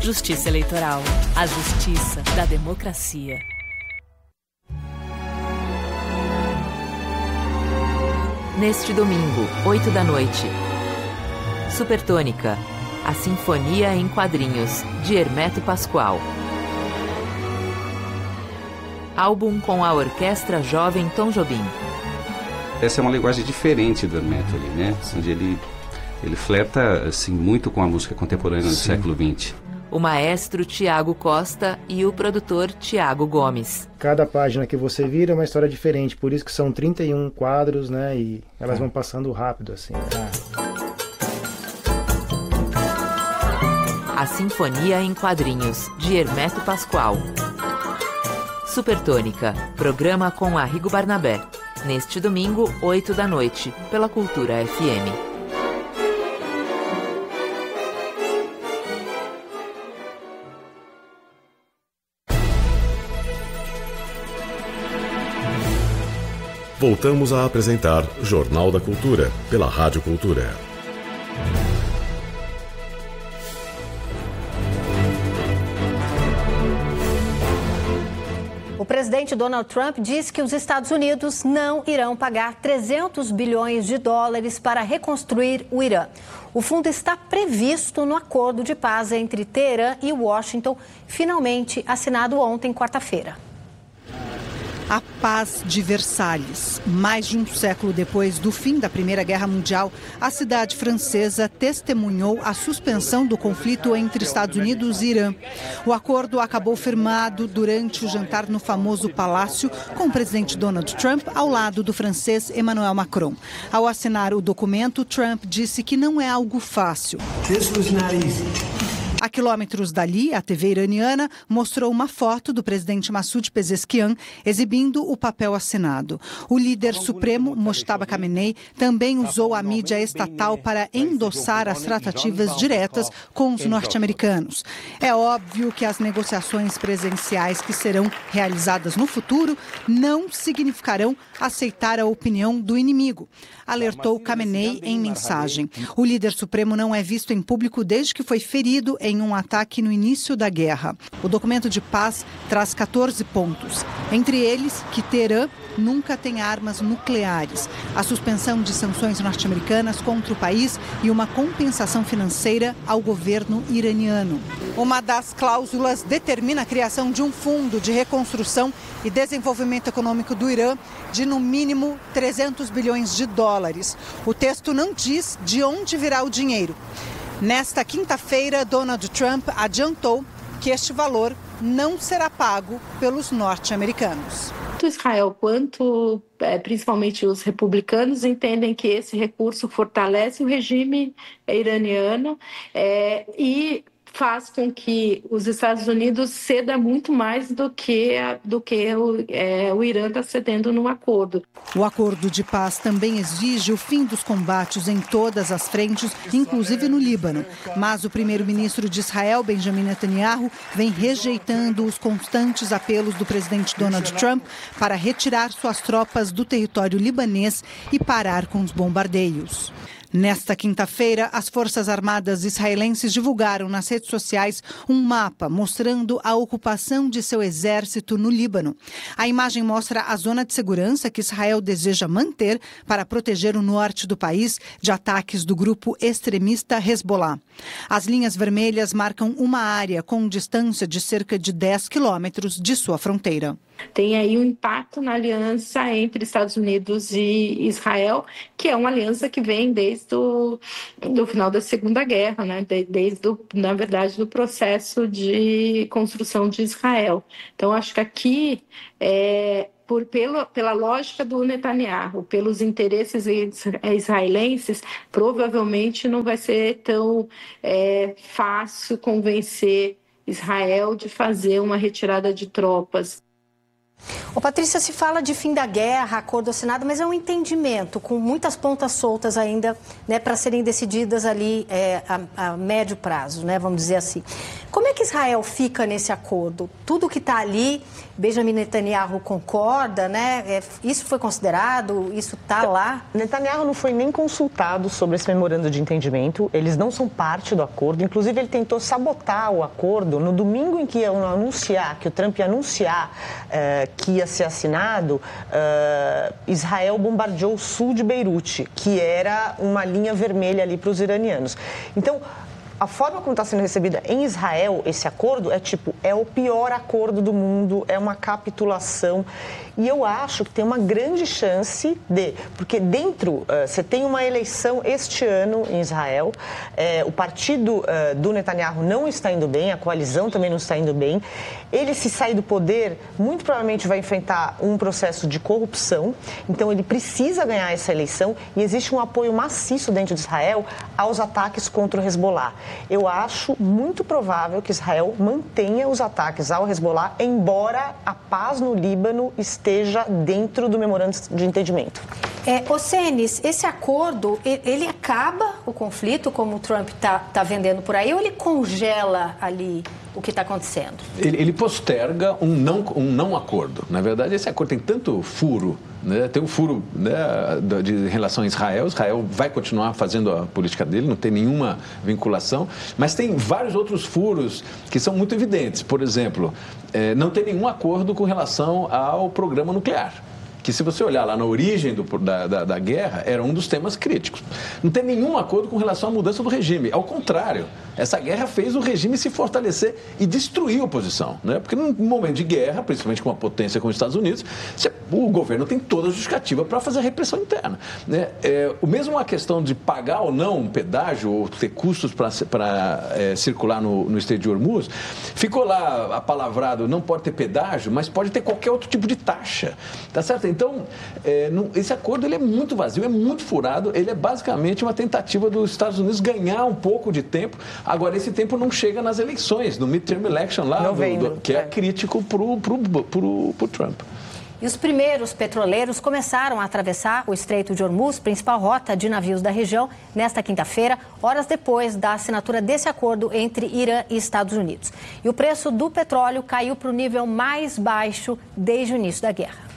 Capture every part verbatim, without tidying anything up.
Justiça Eleitoral. A justiça da democracia. Neste domingo, oito da noite. Supertônica. A Sinfonia em Quadrinhos, de Hermeto Pascoal. Álbum com a Orquestra Jovem Tom Jobim. Essa é uma linguagem diferente do Hermeto ali, né? Onde ele, ele flerta assim, muito com a música contemporânea do século vinte. O maestro Tiago Costa e o produtor Tiago Gomes. Cada página que você vira é uma história diferente, por isso que são trinta e um quadros, né? E elas vão passando rápido, assim. Né? A Sinfonia em Quadrinhos, de Hermeto Pascoal. Supertônica, programa com Arrigo Barnabé. Neste domingo, oito da noite, pela Cultura F M. Voltamos a apresentar Jornal da Cultura, pela Rádio Cultura. O presidente Donald Trump disse que os Estados Unidos não irão pagar trezentos bilhões de dólares para reconstruir o Irã. O fundo está previsto no acordo de paz entre Teherã e Washington, finalmente assinado ontem, quarta-feira. A Paz de Versalhes. Mais de um século depois do fim da Primeira Guerra Mundial, a cidade francesa testemunhou a suspensão do conflito entre Estados Unidos e Irã. O acordo acabou firmado durante o jantar no famoso palácio com o presidente Donald Trump ao lado do francês Emmanuel Macron. Ao assinar o documento, Trump disse que não é algo fácil. This was not easy. A quilômetros dali, a T V iraniana mostrou uma foto do presidente Massoud Pezeshkian exibindo o papel assinado. O líder supremo, Mojtaba Khamenei, também usou a mídia estatal para endossar as tratativas diretas com os norte-americanos. É óbvio que as negociações presenciais que serão realizadas no futuro não significarão aceitar a opinião do inimigo, alertou Khamenei em mensagem. O líder supremo não é visto em público desde que foi ferido em um ataque no início da guerra. O documento de paz traz quatorze pontos, entre eles que Teherã nunca tem armas nucleares, a suspensão de sanções norte-americanas contra o país e uma compensação financeira ao governo iraniano. Uma das cláusulas determina a criação de um fundo de reconstrução e desenvolvimento econômico do Irã de, no mínimo, trezentos bilhões de dólares. O texto não diz de onde virá o dinheiro. Nesta quinta-feira, Donald Trump adiantou que este valor não será pago pelos norte-americanos. Tanto Israel quanto, é, principalmente os republicanos, entendem que esse recurso fortalece o regime iraniano é, e faz com que os Estados Unidos ceda muito mais do que, a, do que o, é, o Irã está cedendo no acordo. O acordo de paz também exige o fim dos combates em todas as frentes, inclusive no Líbano. Mas o primeiro-ministro de Israel, Benjamin Netanyahu, vem rejeitando os constantes apelos do presidente Donald Trump para retirar suas tropas do território libanês e parar com os bombardeios. Nesta quinta-feira, as Forças Armadas israelenses divulgaram nas redes sociais um mapa mostrando a ocupação de seu exército no Líbano. A imagem mostra a zona de segurança que Israel deseja manter para proteger o norte do país de ataques do grupo extremista Hezbollah. As linhas vermelhas marcam uma área com distância de cerca de dez quilômetros de sua fronteira. Tem aí um impacto na aliança entre Estados Unidos e Israel, que é uma aliança que vem desde o do final da Segunda Guerra, né? Desde, o, na verdade, do processo de construção de Israel. Então, acho que aqui, é, por, pela, pela lógica do Netanyahu, pelos interesses israelenses, provavelmente não vai ser tão é, fácil convencer Israel de fazer uma retirada de tropas. Ô, Patrícia, se fala de fim da guerra, acordo assinado, mas é um entendimento com muitas pontas soltas ainda, né, para serem decididas ali é, a, a médio prazo, né, vamos dizer assim. Como é que Israel fica nesse acordo? Tudo que está ali, Benjamin Netanyahu concorda, né? É, isso foi considerado, isso está lá? Netanyahu não foi nem consultado sobre esse memorando de entendimento, eles não são parte do acordo, inclusive ele tentou sabotar o acordo no domingo em que iam anunciar, que o Trump ia anunciar eh, que ia ser assinado, uh, Israel bombardeou o sul de Beirute, que era uma linha vermelha ali para os iranianos. Então, a forma como está sendo recebida em Israel esse acordo é tipo, é o pior acordo do mundo, é uma capitulação. E eu acho que tem uma grande chance de, porque dentro, uh, você tem uma eleição este ano em Israel, é, o partido uh, do Netanyahu não está indo bem, a coalizão também não está indo bem. Ele, se sair do poder, muito provavelmente vai enfrentar um processo de corrupção, então ele precisa ganhar essa eleição e existe um apoio maciço dentro de Israel aos ataques contra o Hezbollah. Eu acho muito provável que Israel mantenha os ataques ao Hezbollah, embora a paz no Líbano esteja dentro do memorando de entendimento. É, Ocenes, esse acordo, ele acaba o conflito, como o Trump está tá vendendo por aí, ou ele congela ali o que está acontecendo? Ele, ele posterga um não, um não acordo. Na verdade, esse acordo tem tanto furo, né? Tem um furo, né, de, de relação a Israel. Israel vai continuar fazendo a política dele, não tem nenhuma vinculação, mas tem vários outros furos que são muito evidentes. Por exemplo, é, não tem nenhum acordo com relação ao programa nuclear, que, se você olhar lá na origem do, da, da, da guerra, era um dos temas críticos. Não tem nenhum acordo com relação à mudança do regime. Ao contrário, essa guerra fez o regime se fortalecer e destruir a oposição, né? Porque num momento de guerra, principalmente com uma potência como os Estados Unidos, você, o governo tem toda a justificativa para fazer a repressão interna, né? É, o mesmo a questão de pagar ou não um pedágio ou ter custos para é, circular no, no Estreito de Hormuz, ficou lá apalavrado, não pode ter pedágio, mas pode ter qualquer outro tipo de taxa, tá certo? Então, é, não, esse acordo ele é muito vazio, é muito furado, ele é basicamente uma tentativa dos Estados Unidos ganhar um pouco de tempo. Agora, esse tempo não chega nas eleições, no midterm election lá, do, do, que é, é crítico para o Trump. E os primeiros petroleiros começaram a atravessar o Estreito de Hormuz, principal rota de navios da região, nesta quinta-feira, horas depois da assinatura desse acordo entre Irã e Estados Unidos. E o preço do petróleo caiu para o nível mais baixo desde o início da guerra.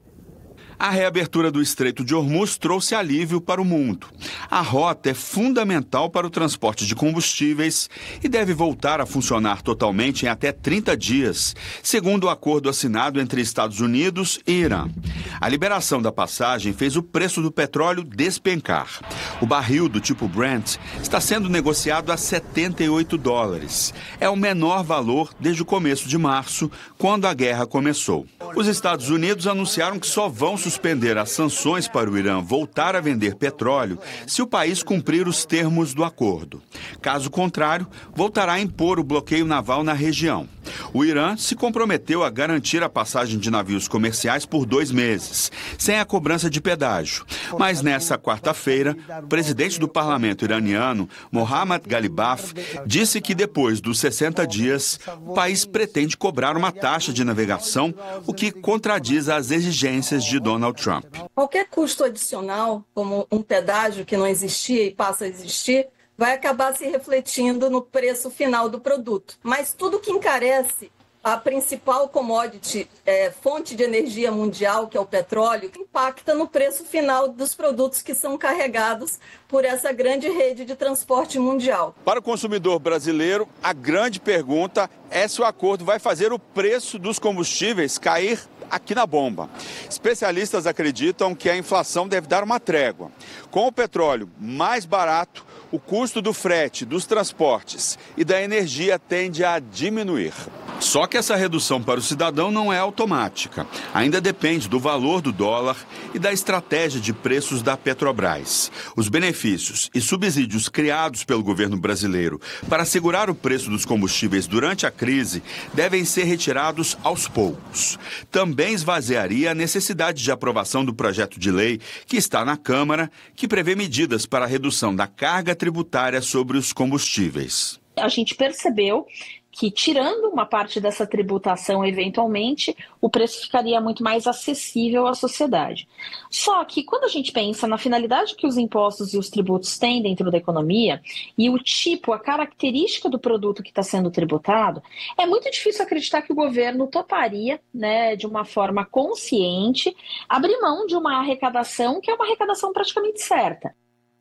A reabertura do Estreito de Hormuz trouxe alívio para o mundo. A rota é fundamental para o transporte de combustíveis e deve voltar a funcionar totalmente em até trinta dias, segundo o acordo assinado entre Estados Unidos e Irã. A liberação da passagem fez o preço do petróleo despencar. O barril do tipo Brent está sendo negociado a setenta e oito dólares. É o menor valor desde o começo de março, quando a guerra começou. Os Estados Unidos anunciaram que só vão suspender as sanções para o Irã voltar a vender petróleo se o país cumprir os termos do acordo. Caso contrário, voltará a impor o bloqueio naval na região. O Irã se comprometeu a garantir a passagem de navios comerciais por dois meses, sem a cobrança de pedágio. Mas nessa quarta-feira, o presidente do parlamento iraniano, Mohammad Ghalibaf, disse que depois dos sessenta dias, o país pretende cobrar uma taxa de navegação, o que contradiz as exigências de Donald Trump. Qualquer custo adicional, como um pedágio que não existia e passa a existir, vai acabar se refletindo no preço final do produto. Mas tudo que encarece a principal commodity, é, fonte de energia mundial, que é o petróleo, impacta no preço final dos produtos que são carregados por essa grande rede de transporte mundial. Para o consumidor brasileiro, a grande pergunta é se o acordo vai fazer o preço dos combustíveis cair aqui na bomba. Especialistas acreditam que a inflação deve dar uma trégua. Com o petróleo mais barato, o custo do frete, dos transportes e da energia tende a diminuir. Só que essa redução para o cidadão não é automática. Ainda depende do valor do dólar e da estratégia de preços da Petrobras. Os benefícios e subsídios criados pelo governo brasileiro para segurar o preço dos combustíveis durante a crise devem ser retirados aos poucos. Também esvaziaria a necessidade de aprovação do projeto de lei que está na Câmara, que prevê medidas para a redução da carga tributária sobre os combustíveis. a gente percebeu que, tirando uma parte dessa tributação, eventualmente, o preço ficaria muito mais acessível à sociedade. Só que, quando a gente pensa na finalidade que os impostos e os tributos têm dentro da economia, e o tipo, a característica do produto que está sendo tributado, é muito difícil acreditar que o governo toparia, né, de uma forma consciente, abrir mão de uma arrecadação que é uma arrecadação praticamente certa.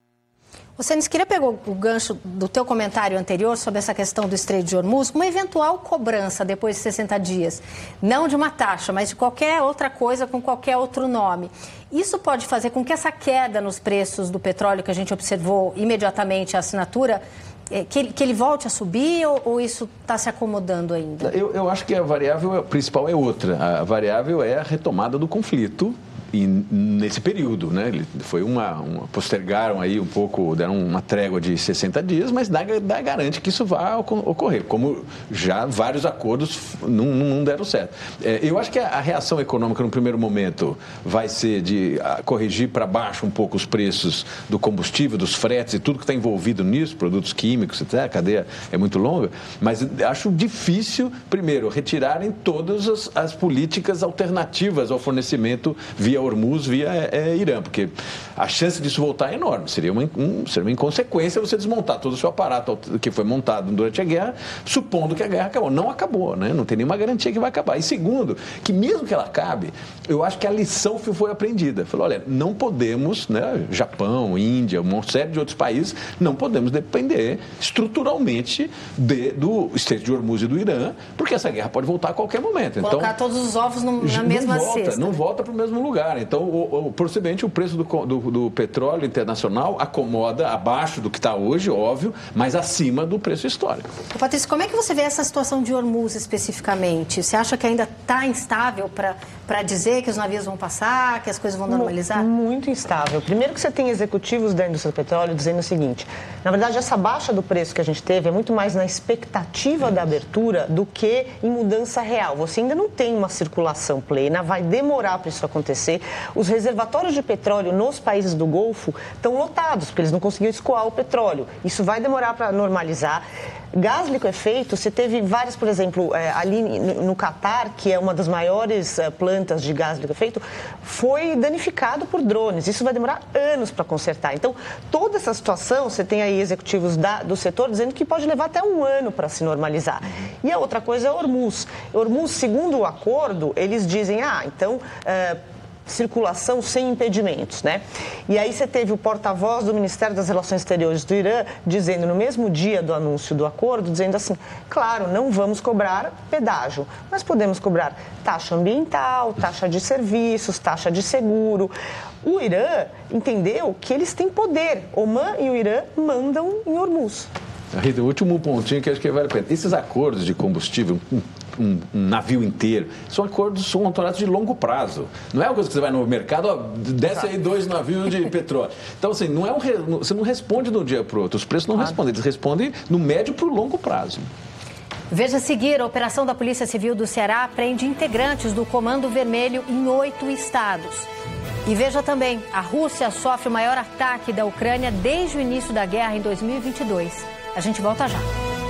Você nos queria pegar o gancho do teu comentário anterior sobre essa questão do Estreito de Hormuz, uma eventual cobrança depois de sessenta dias, não de uma taxa, mas de qualquer outra coisa com qualquer outro nome. Isso pode fazer com que essa queda nos preços do petróleo que a gente observou imediatamente a assinatura, que ele, que ele volte a subir ou, ou isso está se acomodando ainda? Eu, eu acho que a variável principal é outra. A variável é a retomada do conflito. E nesse período, né, ele foi uma, uma, postergaram aí um pouco, deram uma trégua de sessenta dias, mas dá, dá garante que isso vai ocorrer, como já vários acordos não, não deram certo. É, eu acho que a, a reação econômica no primeiro momento vai ser de a, corrigir para baixo um pouco os preços do combustível, dos fretes e tudo que está envolvido nisso, produtos químicos, etcétera. A cadeia é muito longa, mas acho difícil, primeiro, retirarem todas as, as políticas alternativas ao fornecimento via Hormuz, via é, Irã, porque a chance disso voltar é enorme. Seria uma, um, seria uma inconsequência você desmontar todo o seu aparato que foi montado durante a guerra, supondo que a guerra acabou. Não acabou, né? Não tem nenhuma garantia que vai acabar. E segundo, que mesmo que ela acabe, eu acho que a lição foi aprendida. Falou, olha, não podemos, né, Japão, Índia, uma série de outros países, não podemos depender estruturalmente de, do Estreito de Hormuz e do Irã, porque essa guerra pode voltar a qualquer momento. Colocar então, todos os ovos no, na mesma não volta, cesta. Não volta para o mesmo lugar. Então, o, o, possivelmente, o preço do, do, do petróleo internacional acomoda abaixo do que está hoje, óbvio, mas acima do preço histórico. Patrícia, como é que você vê essa situação de Hormuz especificamente? Você acha que ainda está instável para dizer que os navios vão passar, que as coisas vão normalizar? Muito instável. Primeiro que você tem executivos da indústria do petróleo dizendo o seguinte, na verdade, essa baixa do preço que a gente teve é muito mais na expectativa da abertura do que em mudança real. Você ainda não tem uma circulação plena, vai demorar para isso acontecer. Os reservatórios de petróleo nos países do Golfo estão lotados, porque eles não conseguiram escoar o petróleo. Isso vai demorar para normalizar. Gás liquefeito, você teve vários, por exemplo, ali no Catar, que é uma das maiores plantas de gás liquefeito, foi danificado por drones. Isso vai demorar anos para consertar. Então, toda essa situação, você tem aí executivos da, do setor dizendo que pode levar até um ano para se normalizar. E a outra coisa é Hormuz. Hormuz, segundo o acordo, eles dizem, ah, então... É, circulação sem impedimentos, né? E aí você teve o porta-voz do Ministério das Relações Exteriores do Irã dizendo no mesmo dia do anúncio do acordo, dizendo assim, claro, não vamos cobrar pedágio, mas podemos cobrar taxa ambiental, taxa de serviços, taxa de seguro. O Irã entendeu que eles têm poder. Oman e o Irã mandam em Hormuz. Rita, o último pontinho que acho que vale a pena. Esses acordos de combustível, um, um, um navio inteiro, são acordos, são contratos de longo prazo. Não é uma coisa que você vai no mercado, ó, desce aí dois navios de petróleo. Então, assim, não é um, você não responde de um dia para o outro. Os preços não claro. respondem, eles respondem no médio para o longo prazo. Veja a seguir, a operação da Polícia Civil do Ceará prende integrantes do Comando Vermelho em oito estados. E veja também, a Rússia sofre o maior ataque da Ucrânia desde o início da guerra em dois mil e vinte e dois. A gente volta já.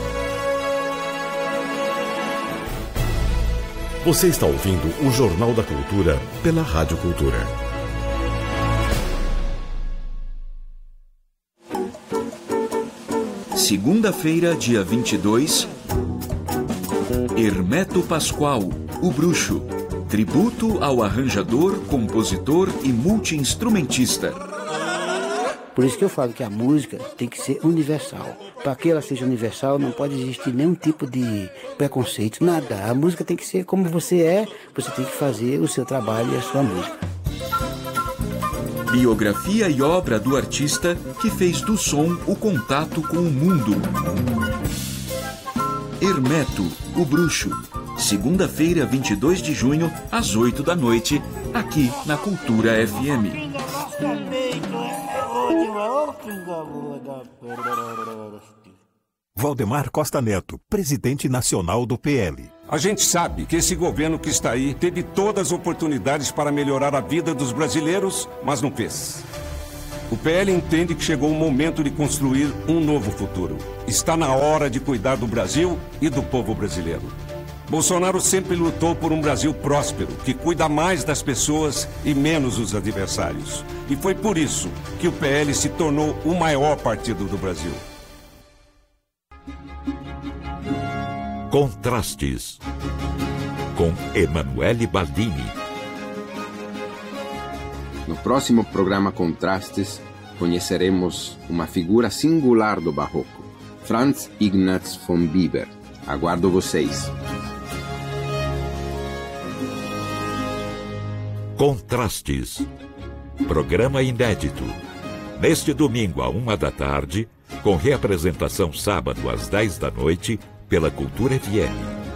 Você está ouvindo o Jornal da Cultura pela Rádio Cultura. Segunda-feira, dia vinte e dois, Hermeto Pascoal, o Bruxo. Tributo ao arranjador, compositor e multi-instrumentista. Por isso que eu falo que a música tem que ser universal. Para que ela seja universal, não pode existir nenhum tipo de preconceito, nada. A música tem que ser como você é, você tem que fazer o seu trabalho e a sua música. Biografia e obra do artista que fez do som o contato com o mundo. Hermeto, o Bruxo. Segunda-feira, vinte e dois de junho, às oito da noite, aqui na Cultura F M. Valdemar Costa Neto, presidente nacional do P L. A gente sabe que esse governo que está aí teve todas as oportunidades para melhorar a vida dos brasileiros, mas não fez. O P L entende que chegou o momento de construir um novo futuro. Está na hora de cuidar do Brasil e do povo brasileiro. Bolsonaro sempre lutou por um Brasil próspero, que cuida mais das pessoas e menos dos adversários. E foi por isso que o P L se tornou o maior partido do Brasil. Contrastes, com Emanuele Baldini. No próximo programa Contrastes, conheceremos uma figura singular do barroco, Franz Ignaz von Bieber. Aguardo vocês. Contrastes, programa inédito. Neste domingo, à uma da tarde, com reapresentação sábado às dez da noite, pela Cultura F M.